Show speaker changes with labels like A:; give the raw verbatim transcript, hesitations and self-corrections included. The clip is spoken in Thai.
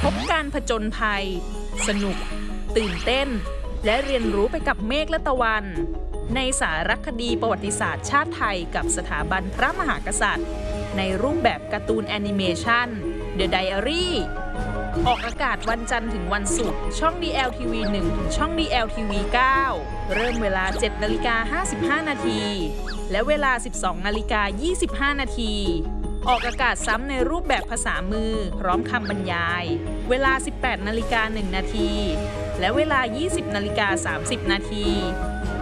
A: บการผจญภัยสนุกตื่นเต้นและเรียนรู้ไปกับเมฆและตะวันในสารคดีประวัติศาสตร์ชาติไทยกับสถาบันพระมหากษัตริย์ในรูปแบบการ์ตูนแอนิเมชัน The Diary ออกอากาศวันจันทร์ถึงวันศุกร์ช่อง ดี แอล ที วี หนึ่ง ถึงช่อง ดี แอล ที วี เก้า เริ่มเวลา เจ็ดนาฬิกาห้าสิบห้านาทีและเวลา สิบสองนาฬิกายี่สิบห้านาทีออกอากาศซ้ำในรูปแบบภาษามือพร้อมคำบรรยายเวลา สิบแปดนาฬิกาหนึ่งนาทีและเวลา ยี่สิบนาฬิกาสามสิบนาที